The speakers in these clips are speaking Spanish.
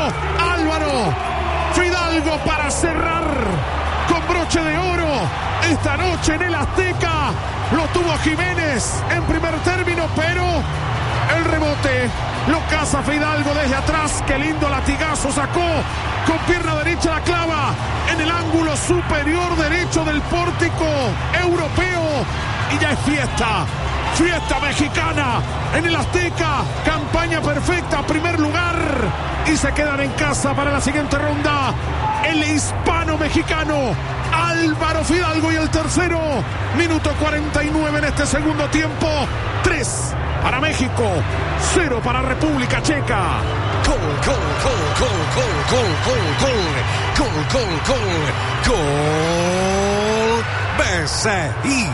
Álvaro Fidalgo para cerrar con broche de oro esta noche en el Azteca. Lo tuvo Jiménez en primer término, pero el rebote lo caza Fidalgo desde atrás. Qué lindo latigazo sacó con pierna derecha, la clava en el ángulo superior derecho del pórtico europeo. Y ya es fiesta mexicana en el Azteca. Campaña perfecta, primer lugar, y se quedan en casa para la siguiente ronda el hispano-mexicano Álvaro Fidalgo. Y el tercero, minuto 49 en este segundo tiempo. 3 para México, 0 para República Checa. Gol BCI.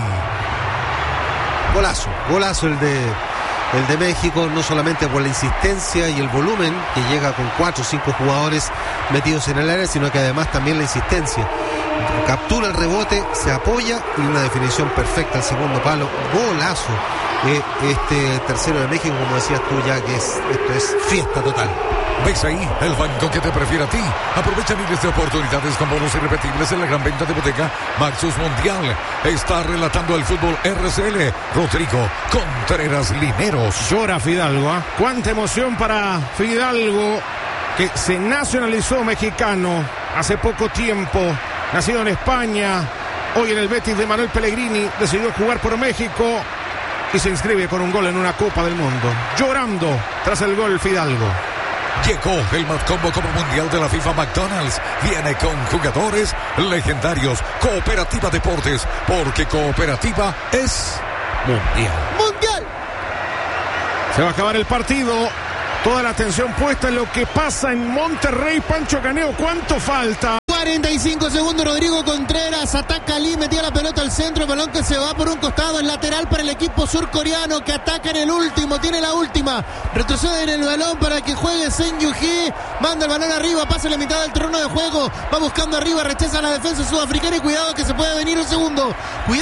Golazo el de México, no solamente por la insistencia y el volumen, que llega con 4 o 5 jugadores metidos en el área, sino que además también la insistencia. Captura el rebote, se apoya y una definición perfecta al segundo palo. Golazo. Este tercero de México, como decías tú ya, que esto es fiesta total. ¿Ves ahí el banco que te prefiere a ti? Aprovecha miles de oportunidades con bonos irrepetibles en la gran venta de hipoteca Maxus Mundial. Está relatando el fútbol RCL Rodrigo Contreras Lineros. Llora Fidalgo, ¿eh? Cuánta emoción para Fidalgo, que se nacionalizó mexicano hace poco tiempo, nacido en España, hoy en el Betis de Manuel Pellegrini, decidió jugar por México y se inscribe con un gol en una Copa del Mundo. Llorando tras el gol Fidalgo. Llegó el Mad Combo como mundial de la FIFA McDonald's. Viene con jugadores legendarios. Cooperativa Deportes, porque cooperativa es mundial. Se va a acabar el partido. Toda la atención puesta en lo que pasa en Monterrey. Pancho Caneo, ¿cuánto falta? 45 segundos, Rodrigo Contreras ataca Lee, metía la pelota al centro, el balón que se va por un costado, el lateral para el equipo surcoreano que ataca en el último, tiene la última, retrocede en el balón para que juegue Sen Yu-hee, manda el balón arriba, pasa la mitad del terreno de juego, va buscando arriba, rechaza la defensa sudafricana y cuidado que se puede venir un segundo,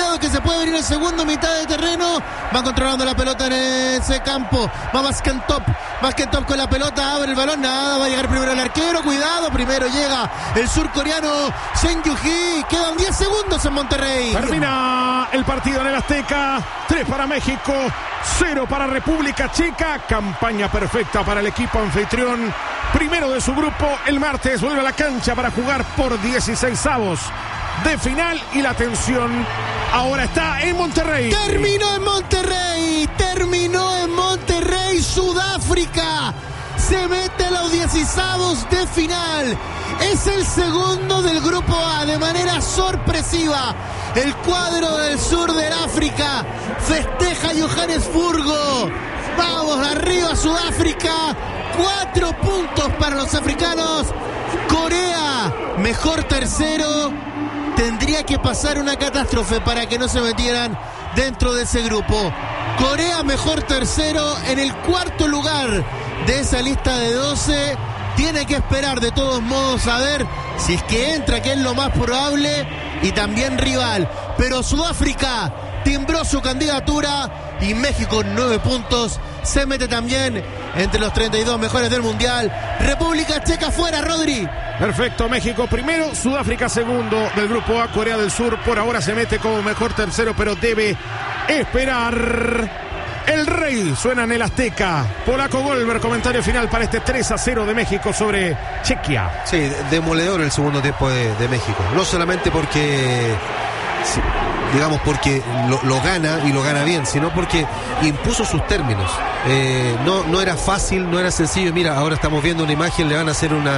mitad de terreno, va controlando la pelota en ese campo, va Baskentop con la pelota, abre el balón, nada, va a llegar primero el arquero, cuidado, primero llega el surcoreano Sen Yu-hee, quedan 10 segundos en Monterrey. Termina el partido en el Azteca, 3 para México, 0 para República Checa. Campaña perfecta para el equipo anfitrión, primero de su grupo. El martes vuelve a la cancha para jugar por 16avos de final y la tensión ahora está en Monterrey. Terminó en Monterrey, Sudáfrica se mete a los 16avos de final. Es el segundo del grupo A de manera sorpresiva. El cuadro del sur del África festeja Johannesburgo. Vamos arriba Sudáfrica. 4 puntos para los africanos. Corea, mejor tercero. Tendría que pasar una catástrofe para que no se metieran dentro de ese grupo. Corea, mejor tercero, en el cuarto lugar de esa lista de 12. Tiene que esperar de todos modos a ver si es que entra, que es lo más probable, y también rival. Pero Sudáfrica timbró su candidatura y México 9 puntos. Se mete también entre los 32 mejores del Mundial. República Checa fuera, Rodri. Perfecto, México primero, Sudáfrica segundo del grupo A. Corea del Sur por ahora se mete como mejor tercero, pero debe esperar. El Rey suena en el Azteca. Polaco Golber, comentario final para este 3-0 de México sobre Chequia. Sí, demoledor el segundo tiempo de México. No solamente porque, porque lo gana y lo gana bien, sino porque impuso sus términos. No era fácil, no era sencillo. Mira, ahora estamos viendo una imagen, le van a hacer un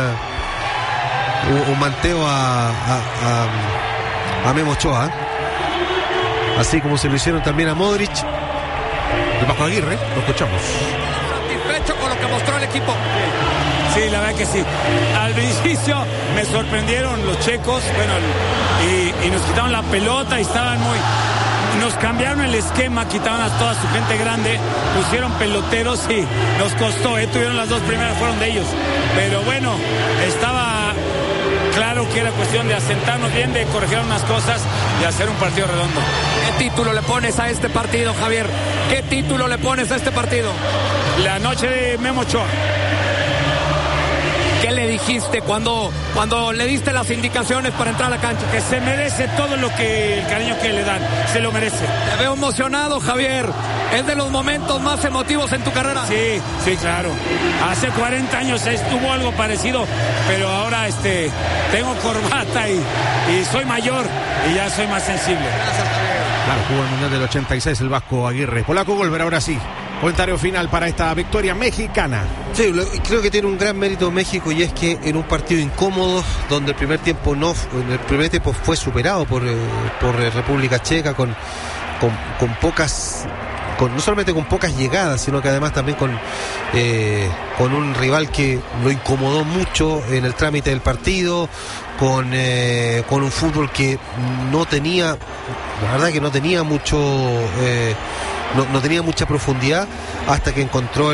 manteo a Memo Ochoa. Así como se lo hicieron también a Modric. El Vasco Aguirre, lo escuchamos. Satisfecho con lo que mostró el equipo. Sí, la verdad que sí. Al principio me sorprendieron los checos, y nos quitaron la pelota y estaban nos cambiaron el esquema, quitaron a toda su gente grande, pusieron peloteros y nos costó, tuvieron las 2 primeras, fueron de ellos. Pero bueno, estaba claro que era cuestión de asentarnos bien, de corregir unas cosas y hacer un partido redondo. ¿Qué título le pones a este partido, Javier? ¿Qué título le pones a este partido? La noche de Memo Ochoa. ¿Qué le dijiste cuando le diste las indicaciones para entrar a la cancha? Que se merece todo el cariño que le dan, se lo merece. Te veo emocionado, Javier. ¿Es de los momentos más emotivos en tu carrera? Sí, claro. Hace 40 años estuvo algo parecido, pero ahora tengo corbata y soy mayor y ya soy más sensible. Claro, jugó el Mundial del 86 el Vasco Aguirre. Polaco Golver, ahora sí. Comentario final para esta victoria mexicana. Sí, creo que tiene un gran mérito México, y es que en un partido incómodo, donde el primer tiempo fue superado por República Checa con pocas, no solamente con pocas llegadas, sino que además también con un rival que lo incomodó mucho en el trámite del partido, con un fútbol que no tenía, la verdad que no tenía mucho, no tenía mucha profundidad, hasta que encontró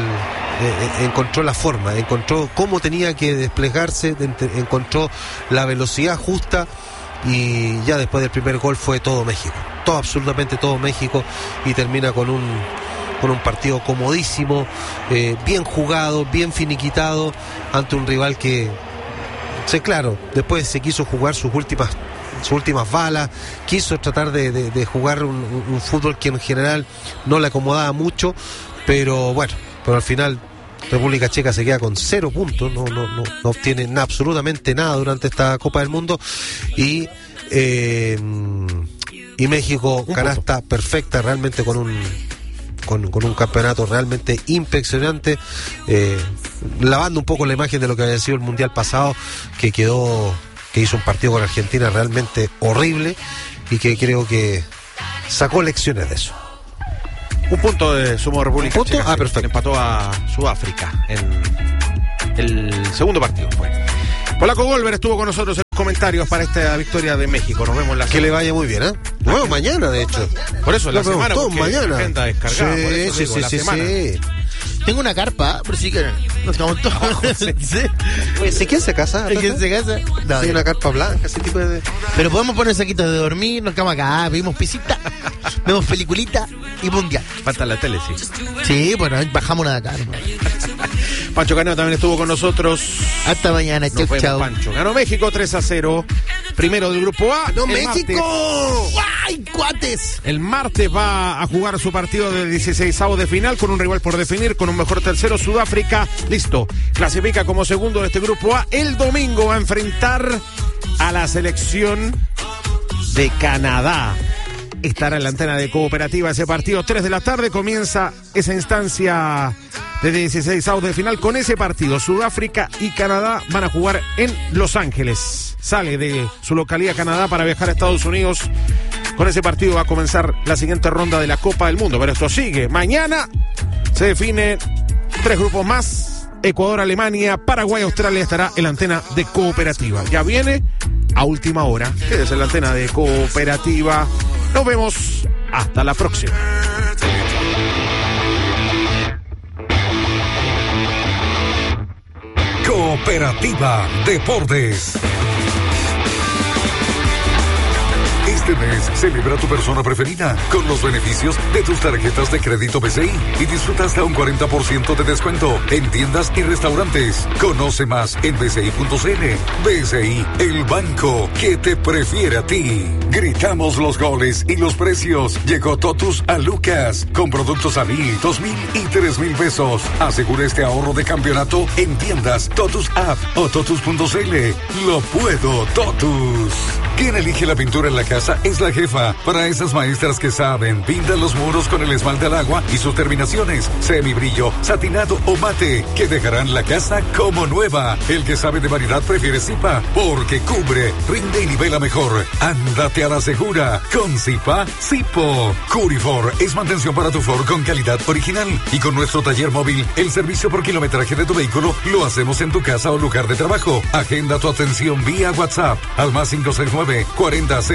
la forma, encontró cómo tenía que desplegarse, encontró la velocidad justa, y ya después del primer gol fue todo México, absolutamente todo México, y termina con un partido comodísimo, bien jugado, bien finiquitado, ante un rival que, sí, claro, después se quiso jugar sus últimas balas, quiso tratar de jugar un fútbol que en general no le acomodaba mucho, pero al final República Checa se queda con 0 puntos, no obtiene absolutamente nada durante esta Copa del Mundo, y México canasta perfecta, realmente con un campeonato realmente impresionante, lavando un poco la imagen de lo que había sido el Mundial pasado, que hizo un partido con Argentina realmente horrible, y que creo que sacó lecciones de eso. Un punto de sumó República Checa. Ah, perfecto. Empató a Sudáfrica en el segundo partido. Polaco Golver estuvo con nosotros en los comentarios para esta victoria de México. Nos vemos la semana. Que le vaya muy bien, ¿eh? Nos vemos mañana, de hecho. Por eso la semana, todos mañana. Agenda descargada, por eso digo, la semana. Sí. Tengo una carpa, pero sí que nos quedamos todos. ¿Sí? ¿Quién se casa? ¿Quién se casa? No, sí, una carpa blanca, ese tipo de... Pero podemos poner saquitos de dormir, nos quedamos acá, vimos pisita, vemos peliculita y mundial. Falta la tele, sí. Sí, bueno, bajamos nada acá. Pancho Caneo también estuvo con nosotros. Hasta mañana, chau, chau. Pancho. Ganó México 3-0. Primero del grupo A. ¡No, México! ¡Ay, cuates! El martes va a jugar su partido de 16avos de final con un rival por definir, con un mejor tercero, Sudáfrica. Listo. Clasifica como segundo de este grupo A. El domingo va a enfrentar a la selección de Canadá. Estará en la antena de Cooperativa ese partido. 3 de la tarde comienza esa instancia de 16avos de final con ese partido. Sudáfrica y Canadá van a jugar en Los Ángeles. Sale de su localidad Canadá para viajar a Estados Unidos. Con ese partido va a comenzar la siguiente ronda de la Copa del Mundo. Pero esto sigue. Mañana se definen 3 grupos más. Ecuador, Alemania, Paraguay, Australia estará en la antena de Cooperativa. Ya viene a última hora. Quédese en la antena de Cooperativa. Nos vemos. Hasta la próxima. Cooperativa Deportes. Este mes celebra tu persona preferida con los beneficios de tus tarjetas de crédito BCI y disfruta hasta un 40% de descuento en tiendas y restaurantes. Conoce más en bci.cl. BCI, el banco que te prefiere a ti. Gritamos los goles y los precios. Llegó Totus a Lucas con productos a 1,000, 2,000 y 3,000 pesos. Asegura este ahorro de campeonato en tiendas Totus App o Totus.cl. Lo puedo, Totus. Quien elige la pintura en la casa es la jefa. Para esas maestras que saben, pintan los muros con el esmalte al agua y sus terminaciones, semibrillo, satinado o mate, que dejarán la casa como nueva. El que sabe de variedad prefiere Zipa, porque cubre, rinde y nivela mejor. Ándate a la segura con Zipa, Zipo. Curifor es mantención para tu Ford con calidad original. Y con nuestro taller móvil, el servicio por kilometraje de tu vehículo lo hacemos en tu casa o lugar de trabajo. Agenda tu atención vía WhatsApp al más 569 4006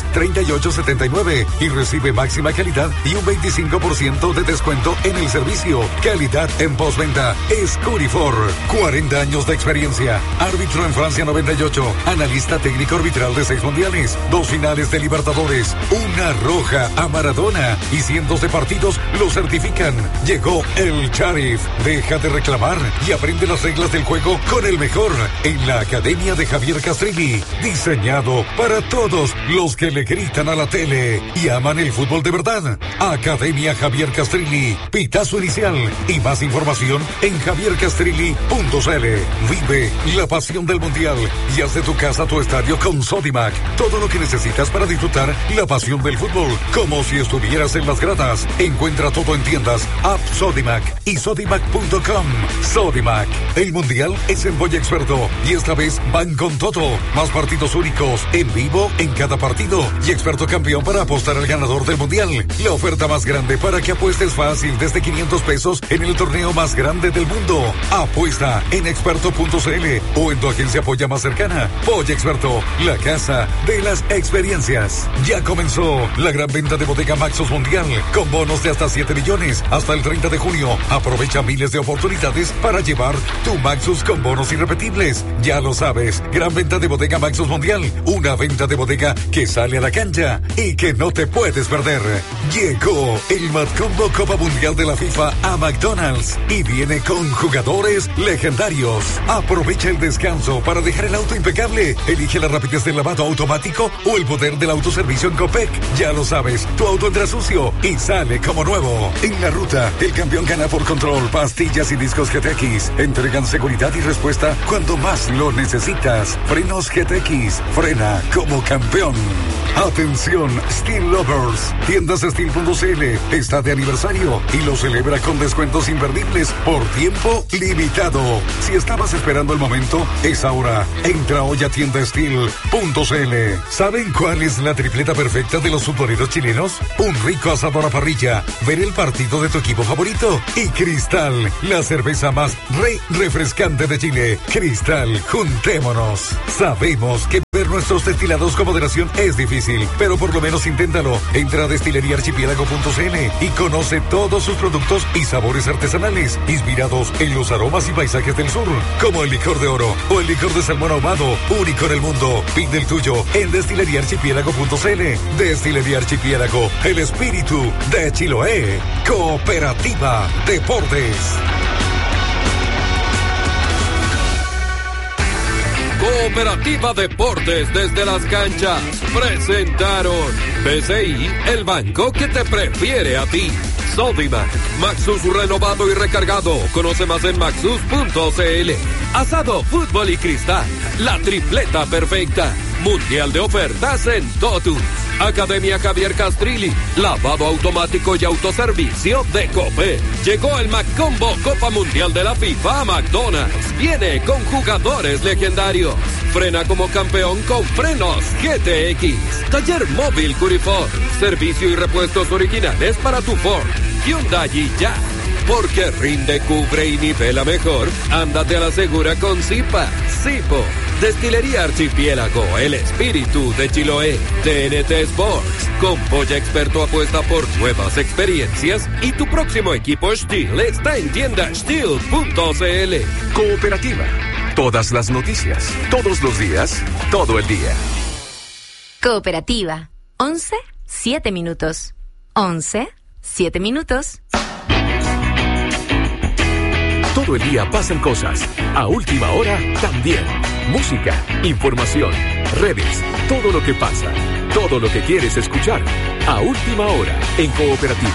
3879 y recibe máxima calidad y un 25% de descuento en el servicio. Calidad en postventa. Escurifor. 40 años de experiencia. Árbitro en Francia 98. Analista técnico arbitral de 6 mundiales. 2 finales de Libertadores. Una roja a Maradona. Y cientos de partidos lo certifican. Llegó el Sheriff. Deja de reclamar y aprende las reglas del juego con el mejor en la Academia de Javier Castrilli. Diseñado para todos los que le gritan a la tele y aman el fútbol de verdad. Academia Javier Castrilli. Pitazo inicial y más información en javiercastrilli.cl. Vive la pasión del mundial y haz de tu casa tu estadio con Sodimac. Todo lo que necesitas para disfrutar la pasión del fútbol, como si estuvieras en las gradas. Encuentra todo en tiendas, app Sodimac y sodimac.com. Sodimac. El mundial es en Boya Experto y esta vez van con todo. Más partidos únicos en vivo en cada partido y Experto campeón para apostar al ganador del mundial. La oferta más grande para que apuestes fácil desde 500 pesos en el torneo más grande del mundo. Apuesta en experto.cl o en tu agencia Polla más cercana. Polla Experto, la casa de las experiencias. Ya comenzó la gran venta de Bodega Maxus Mundial con bonos de hasta 7 millones hasta el 30 de junio. Aprovecha miles de oportunidades para llevar tu Maxus con bonos irrepetibles. Ya lo sabes, gran venta de Bodega Maxus Mundial. Una venta de bodega que sale a la cancha y que no te puedes perder. Llegó el Matcombo Copa Mundial de la FIFA a McDonald's y viene con jugadores legendarios. Aprovecha el descanso para dejar el auto impecable. Elige la rapidez del lavado automático o el poder del autoservicio en Copec. Ya lo sabes, tu auto entra sucio y sale como nuevo. En la ruta, el campeón gana por control. Pastillas y discos GTX entregan seguridad y respuesta cuando más lo necesitas. Frenos GTX, frena como campeón. Atención, Steel Lovers. Tiendas Steel.cl está de aniversario y lo celebra con descuentos imperdibles por tiempo limitado. Si estabas esperando el momento, es ahora. Entra hoy a tiendasteel.cl. ¿Saben cuál es la tripleta perfecta de los futboleros chilenos? Un rico asado a la parrilla, ver el partido de tu equipo favorito y Cristal, la cerveza más refrescante de Chile. Cristal, juntémonos. Sabemos que ver nuestros destilados con moderación es difícil, pero por lo menos inténtalo. Entra a destileriaarchipiélago.cl y conoce todos sus productos y sabores artesanales, inspirados en los aromas y paisajes del sur, como el licor de oro o el licor de salmón ahumado, único en el mundo. Pide el tuyo en destileriaarchipiélago.cl. Destilería Archipiélago, el espíritu de Chiloé. Cooperativa Deportes. Cooperativa Deportes desde las canchas presentaron BCI, el banco que te prefiere a ti. Sodimac, Maxus renovado y recargado. Conoce más en maxus.cl. Asado, fútbol y cristal, la tripleta perfecta. Mundial de ofertas en Totus. Academia Javier Castrilli, lavado automático y autoservicio de Copec. Llegó el Matcombo Copa Mundial de la FIFA a McDonald's. Viene con jugadores legendarios. Frena como campeón con frenos GTX. Taller móvil Curifor. Servicio y repuestos originales para tu Ford, Hyundai y Jazz. Porque rinde, cubre y nivela mejor, ándate a la segura con Zipa. Zipo. Destilería Archipiélago, el espíritu de Chiloé. TNT Sports. Con Polla Experto apuesta por nuevas experiencias y tu próximo equipo Steel está en tienda Steel.cl. Cooperativa. Todas las noticias, todos los días, todo el día. Cooperativa. 11, 7 minutos. 11, 7 minutos. Todo el día pasan cosas. A última hora también. Música, información, redes, todo lo que pasa, todo lo que quieres escuchar. A última hora en Cooperativa.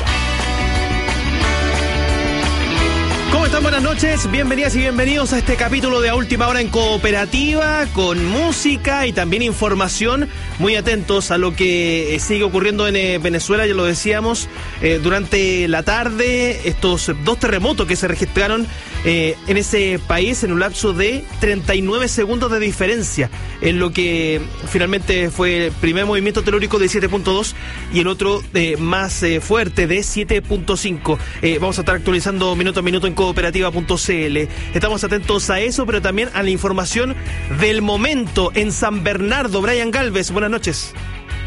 ¿Cómo están? Buenas noches, bienvenidas y bienvenidos a este capítulo de A Última Hora en Cooperativa, con música y también información. Muy atentos a lo que sigue ocurriendo en Venezuela, ya lo decíamos, durante la tarde, estos 2 terremotos que se registraron en ese país en un lapso de 39 segundos de diferencia, en lo que finalmente fue el primer movimiento telúrico de 7.2 y el otro más fuerte de 7.5. Vamos a estar actualizando minuto a minuto en cooperativa.cl. Estamos atentos a eso, pero también a la información del momento en San Bernardo. Brian Galvez, buenas noches.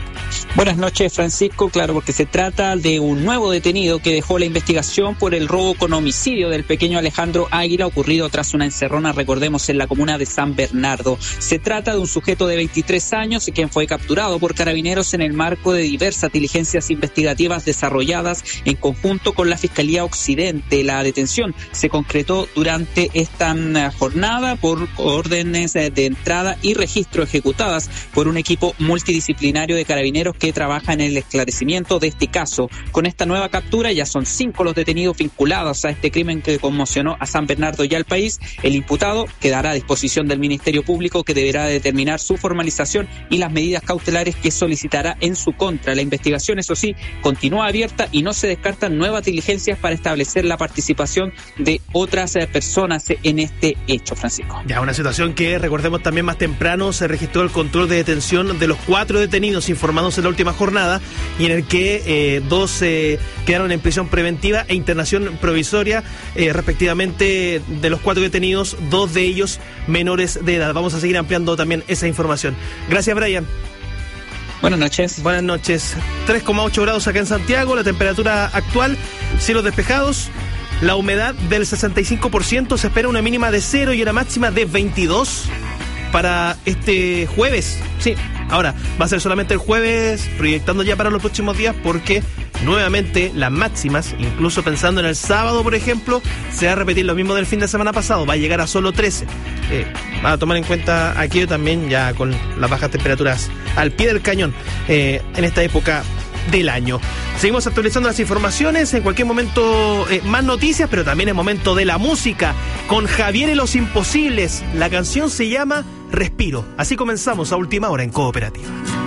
Buenas noches, Francisco. Claro, porque se trata de un nuevo detenido que dejó la investigación por el robo con homicidio del pequeño Alejandro Águila, ocurrido tras una encerrona, recordemos, en la comuna de San Bernardo. Se trata de un sujeto de 23 años quien fue capturado por Carabineros en el marco de diversas diligencias investigativas desarrolladas en conjunto con la Fiscalía Occidente. La detención se concretó durante esta jornada por órdenes de entrada y registro ejecutadas por un equipo multidisciplinario de Carabineros que trabaja en el esclarecimiento de este caso. Con esta nueva captura ya son 5 los detenidos vinculados a este crimen que conmocionó a San Bernardo y al país. El imputado quedará a disposición del Ministerio Público, que deberá determinar su formalización y las medidas cautelares que solicitará en su contra. La investigación, eso sí, continúa abierta y no se descartan nuevas diligencias para establecer la participación de otras personas en este hecho, Francisco. Ya, una situación que, recordemos, también más temprano se registró el control de detención de los 4 detenidos informados en la última jornada, y en el que 2 quedaron en prisión preventiva e internación provisoria, respectivamente. De los 4 detenidos, 2 de ellos menores de edad. Vamos a seguir ampliando también esa información. Gracias, Brian. Buenas noches. Buenas noches. 3,8 grados acá en Santiago, la temperatura actual, cielos despejados, la humedad del 65%, se espera una mínima de 0 y una máxima de 22 para este jueves. Sí, ahora va a ser solamente el jueves, proyectando ya para los próximos días, porque nuevamente las máximas, incluso pensando en el sábado, por ejemplo, se va a repetir lo mismo del fin de semana pasado, va a llegar a solo 13. Va a tomar en cuenta aquello también, ya con las bajas temperaturas al pie del cañón en esta época del año. Seguimos actualizando las informaciones, en cualquier momento más noticias, pero también es momento de la música con Javier y los Imposibles. La canción se llama Respiro. Así comenzamos a última hora en Cooperativa.